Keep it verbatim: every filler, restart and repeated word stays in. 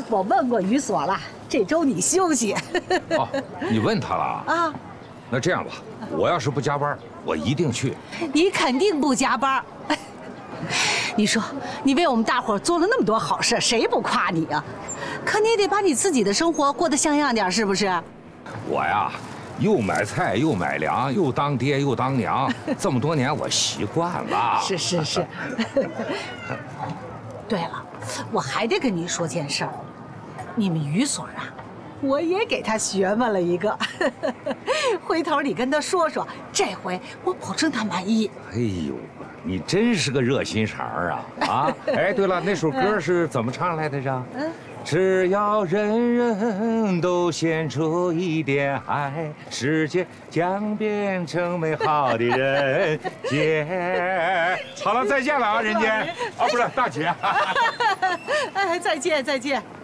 我问过于所了，这周你休息。 哦，你问他了啊？ 那这样吧，我要是不加班，我一定去。 你肯定不加班。你说，你为我们大伙做了那么多好事，谁不夸你啊？可你也得把你自己的生活过得像样点，是不是？ 我呀，又买菜又买粮，又当爹又当娘，这么多年我习惯了。 是是是。对了，我还得跟你说件事儿，你们于所啊，我也给他学问了一个，回头你跟他说说，这回我保证他满意。 哎呦，你真是个热心肠啊！啊，哎，对了，那首歌是怎么唱来的着？嗯。只要人人都献出一点爱，世界将变成美好的人间。好了，再见了啊，人间啊，不是大姐。 哎，再见，再见。